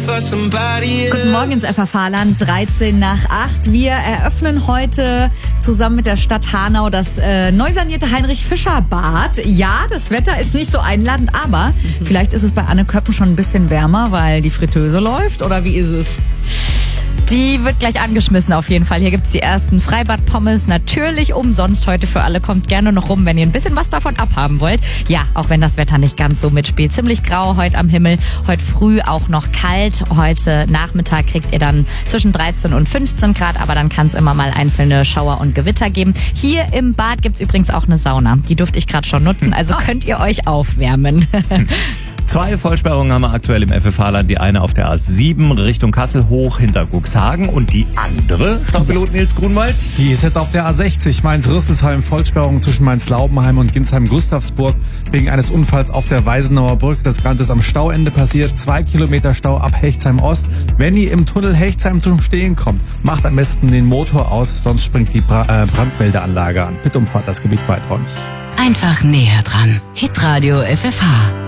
Guten Morgen ins FFH-Land, 13:08. Wir eröffnen heute zusammen mit der Stadt Hanau das neu sanierte Heinrich-Fischer-Bad. Ja, das Wetter ist nicht so einladend, aber vielleicht ist es bei Anne Köppen schon ein bisschen wärmer, weil die Fritteuse läuft, oder wie ist es? Die wird gleich angeschmissen auf jeden Fall. Hier gibt's die ersten Freibad-Pommes, natürlich umsonst heute für alle. Kommt gerne noch rum, wenn ihr ein bisschen was davon abhaben wollt. Ja, auch wenn das Wetter nicht ganz so mitspielt. Ziemlich grau heute am Himmel, heute früh auch noch kalt. Heute Nachmittag kriegt ihr dann zwischen 13 und 15 Grad, aber dann kann es immer mal einzelne Schauer und Gewitter geben. Hier im Bad gibt's übrigens auch eine Sauna. Die durfte ich gerade schon nutzen, also könnt ihr euch aufwärmen. 2 Vollsperrungen haben wir aktuell im FFH-Land. Die eine auf der A7 Richtung Kassel hoch hinter Cuxhagen und die andere, Staubpilot Nils Grunwald. Die ist jetzt auf der A60 Mainz-Rüsselsheim, Vollsperrung zwischen Mainz-Laubenheim und Ginsheim-Gustavsburg wegen eines Unfalls auf der Weisenauer Brücke. Das Ganze ist am Stauende passiert. 2 Kilometer Stau ab Hechtsheim Ost. Wenn ihr im Tunnel Hechtsheim zum Stehen kommt, macht am besten den Motor aus, sonst springt die Brandmeldeanlage an. Bitte umfahrt das Gebiet weiter nicht. Einfach näher dran. Hitradio FFH.